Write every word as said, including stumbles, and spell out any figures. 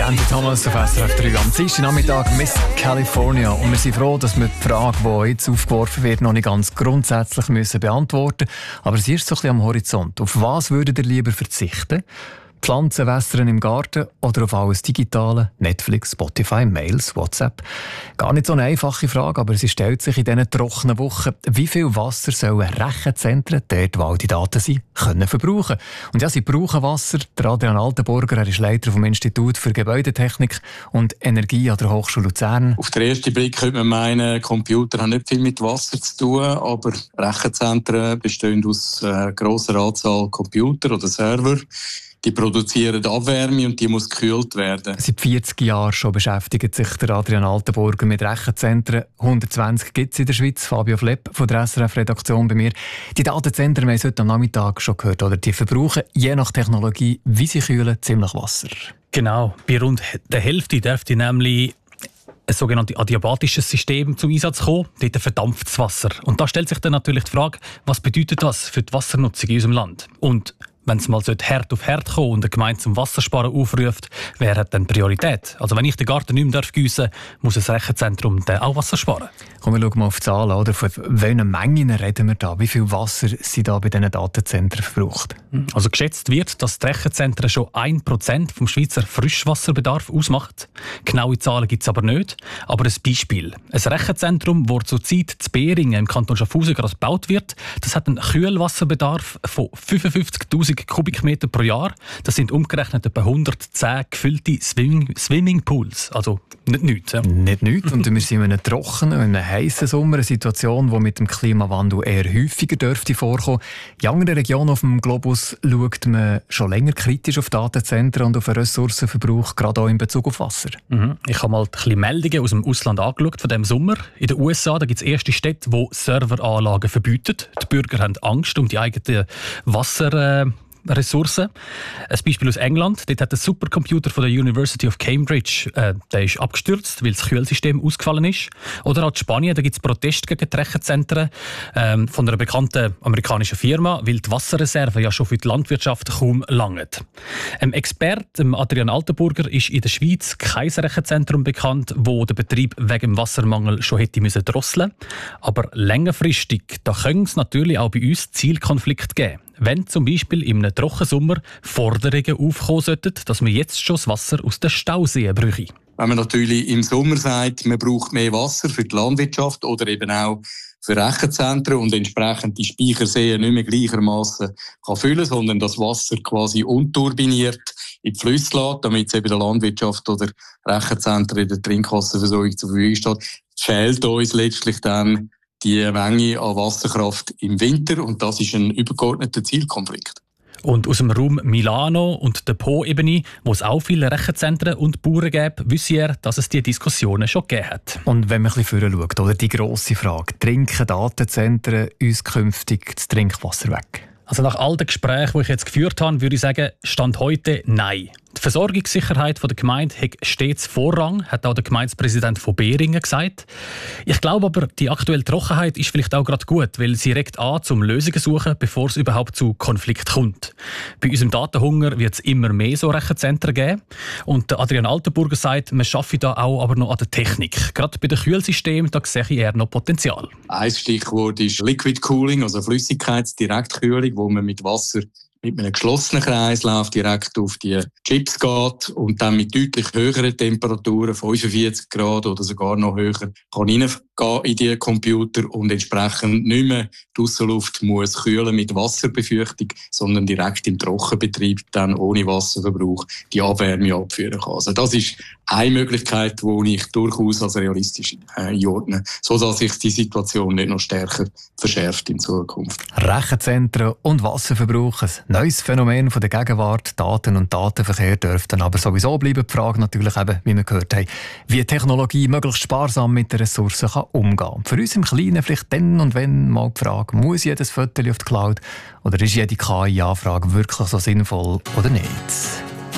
Andy Thomas auf S R F drei. Am Dienstag Nachmittag Miss California. Und wir sind froh, dass wir die Frage, die jetzt aufgeworfen wird, noch nicht ganz grundsätzlich müssen beantworten müssen. Aber sie ist so ein bisschen am Horizont. Auf was würdet ihr lieber verzichten? Pflanzen wässern im Garten oder auf alles Digitale? Netflix, Spotify, Mails, WhatsApp? Gar nicht so eine einfache Frage, aber sie stellt sich in diesen trockenen Wochen. Wie viel Wasser sollen Rechenzentren, dort wo all die Daten sind, können verbrauchen? Und ja, sie brauchen Wasser. Der Adrian Altenburger, er ist Leiter vom Institut für Gebäudetechnik und Energie an der Hochschule Luzern. Auf den ersten Blick könnte man meinen, Computer haben nicht viel mit Wasser zu tun, aber Rechenzentren bestehen aus einer grossen Anzahl Computer oder Server. Die produzieren Abwärme und die muss gekühlt werden. Seit vierzig Jahren schon beschäftigt sich der Adrian Altenburger mit Rechenzentren. hundertzwanzig gibt es in der Schweiz. Fabio Flepp von der S R F-Redaktion bei mir. Die Datenzentren, wir haben es heute am Nachmittag schon gehört, oder? Die verbrauchen je nach Technologie, wie sie kühlen, ziemlich Wasser. Genau, bei rund der Hälfte dürfte nämlich ein sogenanntes adiabatisches System zum Einsatz kommen. Dort verdampft das Wasser. Und da stellt sich dann natürlich die Frage, was bedeutet das für die Wassernutzung in unserem Land? Und wenn es mal Herd auf Herd kommt und eine Gemeinde zum Wassersparen aufruft, wer hat dann Priorität? Also wenn ich den Garten nicht mehr giessen darf, muss das Rechenzentrum dann auch Wasser sparen. Kommen wir mal auf die Zahlen. Oder? Von welchen Mengen reden wir da? Wie viel Wasser sind da bei diesen Datenzentren verbraucht? Also geschätzt wird, dass die Rechenzentren schon ein Prozent vom Schweizer Frischwasserbedarf ausmacht. Genaue Zahlen gibt es aber nicht. Aber ein Beispiel. Ein Rechenzentrum, das zurzeit in Behringen im Kanton Schaffhausen gerade gebaut wird, das hat einen Kühlwasserbedarf von fünfundfünfzigtausend Kubikmeter pro Jahr. Das sind umgerechnet etwa hundertzehn gefüllte Swimming Swimmingpools. Also nicht nichts. Ja. Nicht nichts. Und wir sind in einem trockenen, in einem heissen Sommer, eine Situation, die mit dem Klimawandel eher häufiger dürfte vorkommen. In anderen Regionen auf dem Globus schaut man schon länger kritisch auf Datenzentren und auf den Ressourcenverbrauch, gerade auch in Bezug auf Wasser. Mhm. Ich habe mal ein bisschen Meldungen aus dem Ausland angeschaut von diesem Sommer. In den U S A gibt es erste Städte, die Serveranlagen verbieten. Die Bürger haben Angst um die eigenen Wasser. Äh, Ressourcen. Ein Beispiel aus England. Dort hat ein Supercomputer von der University of Cambridge äh, der ist abgestürzt, weil das Kühlsystem ausgefallen ist. Oder auch in Spanien, da gibt es Proteste gegen die Rechenzentren ähm, von einer bekannten amerikanischen Firma, weil die Wasserreserven ja schon für die Landwirtschaft kaum langen. Ein Experte, Adrian Altenburger, ist in der Schweiz kein Rechenzentrum bekannt, wo der Betrieb wegen dem Wassermangel schon hätte müssen drosseln. Aber längerfristig, da können es natürlich auch bei uns Zielkonflikte geben. Wenn zum Beispiel im Trockensommer Forderungen aufkommen sollten, dass man jetzt schon das Wasser aus den Stauseen bräuchte. Wenn man natürlich im Sommer sagt, man braucht mehr Wasser für die Landwirtschaft oder eben auch für Rechenzentren und entsprechend die Speicherseen nicht mehr gleichermaßen kann füllen, sondern das Wasser quasi unturbiniert in die Flüsse lässt, damit es eben der Landwirtschaft oder Rechenzentren in der Trinkwasserversorgung zur Verfügung steht, fehlt uns letztlich dann die Menge an Wasserkraft im Winter und das ist ein übergeordneter Zielkonflikt. Und aus dem Raum Milano und der Po-Ebene, wo es auch viele Rechenzentren und Bauern gibt, wissen wir, dass es diese Diskussionen schon gegeben hat. Und wenn man ein bisschen vorher schaut, oder die grosse Frage, trinken Datenzentren uns künftig das Trinkwasser weg? Also nach all den Gesprächen, die ich jetzt geführt habe, würde ich sagen, Stand heute nein. Die Versorgungssicherheit der Gemeinde hat stets Vorrang, hat auch der Gemeindepräsident von Behringen gesagt. Ich glaube aber, die aktuelle Trockenheit ist vielleicht auch gerade gut, weil sie regt an, zum Lösungen zu suchen, bevor es überhaupt zu Konflikt kommt. Bei unserem Datenhunger wird es immer mehr so Rechenzentren geben. Und der Adrian Altenburger sagt, man schaffe da auch aber noch an der Technik. Gerade bei den Kühlsystemen, da sehe ich eher noch Potenzial. Ein Stichwort ist Liquid Cooling, also Flüssigkeitsdirektkühlung, wo man mit Wasser mit einem geschlossenen Kreislauf direkt auf die Chips geht und dann mit deutlich höheren Temperaturen, fünfundvierzig Grad oder sogar noch höher, kann reingehen in die Computer und entsprechend nicht mehr die Aussenluft muss kühlen mit Wasserbefeuchtung, sondern direkt im Trockenbetrieb dann ohne Wasserverbrauch die Abwärme abführen kann. Also das ist eine Möglichkeit, die ich durchaus als realistisch einordne, sodass sich die Situation nicht noch stärker verschärft in Zukunft. Rechenzentren und Wasserverbrauch, ein neues Phänomen von der Gegenwart. Daten und Datenverkehr dürften aber sowieso bleiben. Die Frage natürlich eben, wie wir gehört haben, wie Technologie möglichst sparsam mit den Ressourcen kann umgehen kann. Für uns im Kleinen vielleicht dann und wenn mal die Frage, muss jedes Foto auf die Cloud oder ist jede K I-Anfrage wirklich so sinnvoll oder nicht?